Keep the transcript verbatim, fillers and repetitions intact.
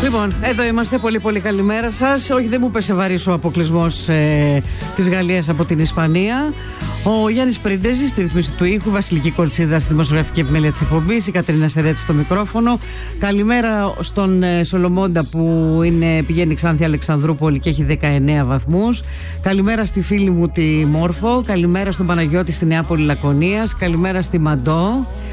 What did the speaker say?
Λοιπόν, εδώ είμαστε. Πολύ πολύ καλημέρα σας. Όχι, δεν μου πέσε βαρύς ο αποκλεισμός ε, της Γαλλίας από την Ισπανία. Ο Γιάννης Πριντέζης στη ρυθμίση του ήχου, Βασιλική Κολτσίδα στη δημοσιογραφική επιμέλεια της εκπομπής, η Κατερίνα Σερέτη στο μικρόφωνο. Καλημέρα στον ε, Σολομόντα που είναι, πηγαίνει Ξάνθη Αλεξανδρούπολη και έχει δεκαεννέα βαθμούς. Καλημέρα στη φίλη μου τη Μόρφο. Καλημέρα στον Παναγιώτη στη Νεάπολη Λακωνίας. Καλημέρα στη Μαντό.